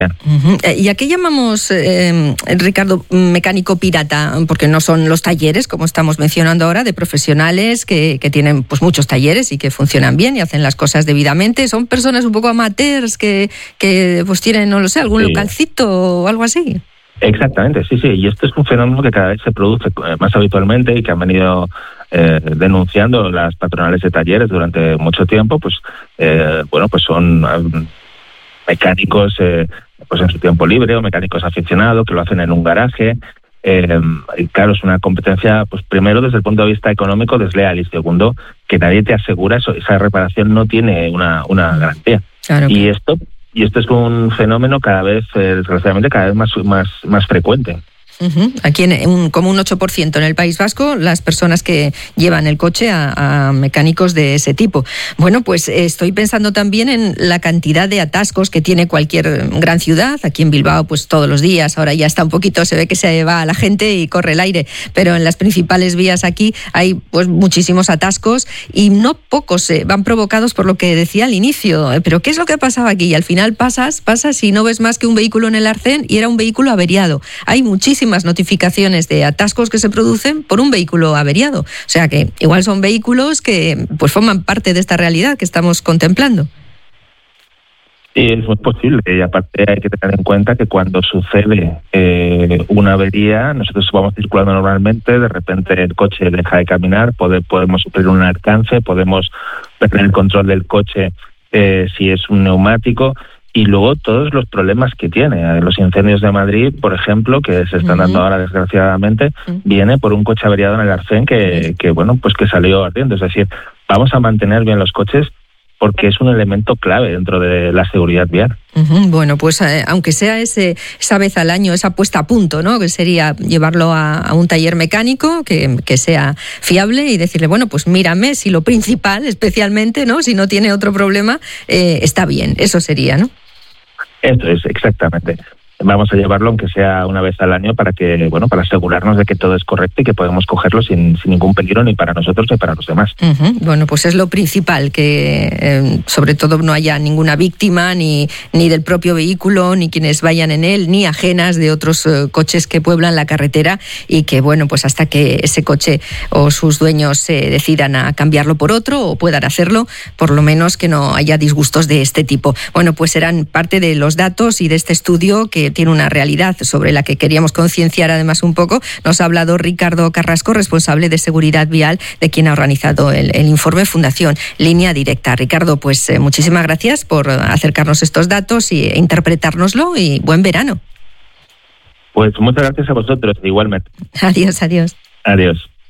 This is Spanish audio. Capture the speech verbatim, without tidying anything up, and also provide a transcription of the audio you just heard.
Uh-huh. ¿Y a qué llamamos, eh, Ricardo, mecánico pirata? Porque no son los talleres, como estamos mencionando ahora, de profesionales que, que tienen pues muchos talleres y que funcionan bien y hacen las cosas debidamente. Son personas un poco amateurs que, que pues tienen, no lo sé, algún sí. localcito o algo así. Exactamente, sí, sí. Y esto es un fenómeno que cada vez se produce más habitualmente y que han venido eh, denunciando las patronales de talleres durante mucho tiempo. Pues, eh, bueno, pues son um, mecánicos eh, pues en su tiempo libre o mecánicos aficionados que lo hacen en un garaje. Eh, y claro, es una competencia, pues primero desde el punto de vista económico desleal y segundo que nadie te asegura eso, esa reparación no tiene una, una garantía. Claro que... Y esto y esto es un fenómeno cada vez, eh, desgraciadamente, cada vez más más más frecuente. Uh-huh. Aquí en un, como un ocho por ciento en el País Vasco, las personas que llevan el coche a, a mecánicos de ese tipo. Bueno, pues eh, estoy pensando también en la cantidad de atascos que tiene cualquier gran ciudad. Aquí en Bilbao, pues todos los días, ahora ya está un poquito, se ve que se va a la gente y corre el aire, pero en las principales vías aquí hay pues muchísimos atascos y no pocos eh, van provocados por lo que decía al inicio. Pero ¿qué es lo que pasaba aquí? Y al final pasas, pasas y no ves más que un vehículo en el arcén y era un vehículo averiado. Hay muchísimas notificaciones de atascos que se producen por un vehículo averiado. O sea que igual son vehículos que pues forman parte de esta realidad que estamos contemplando. Sí, es muy posible. Y aparte hay que tener en cuenta que cuando sucede eh, una avería, nosotros vamos circulando normalmente, de repente el coche deja de caminar, pode, podemos sufrir un alcance, podemos perder el control del coche eh, si es un neumático. Y luego todos los problemas que tiene. Los incendios de Madrid, por ejemplo, que se están dando ahora desgraciadamente, uh-huh. viene por un coche averiado en el arcén que, que, bueno, pues que salió ardiendo. Es decir, vamos a mantener bien los coches porque es un elemento clave dentro de la seguridad vial. Uh-huh. Bueno, pues eh, aunque sea ese esa vez al año, esa puesta a punto, ¿no? Que sería llevarlo a, a un taller mecánico que, que sea fiable y decirle, bueno, pues mírame si lo principal, especialmente, ¿no? Si no tiene otro problema, eh, está bien. Eso sería, ¿no? Eso es, exactamente. Vamos a llevarlo aunque sea una vez al año para que, bueno, para asegurarnos de que todo es correcto y que podemos cogerlo sin, sin ningún peligro ni para nosotros ni para los demás. Uh-huh. Bueno, pues es lo principal, que eh, sobre todo no haya ninguna víctima ni, ni del propio vehículo, ni quienes vayan en él, ni ajenas de otros eh, coches que pueblan la carretera y que, bueno, pues hasta que ese coche o sus dueños se decidan a cambiarlo por otro o puedan hacerlo, por lo menos que no haya disgustos de este tipo. Bueno, pues serán parte de los datos y de este estudio que tiene una realidad sobre la que queríamos concienciar además un poco. Nos ha hablado Ricardo Carrasco, responsable de seguridad vial, de quien ha organizado el, el informe Fundación Línea Directa. Ricardo, pues eh, muchísimas gracias por acercarnos estos datos e interpretárnoslo y buen verano. Pues muchas gracias a vosotros, igualmente. Adiós, adiós. Adiós.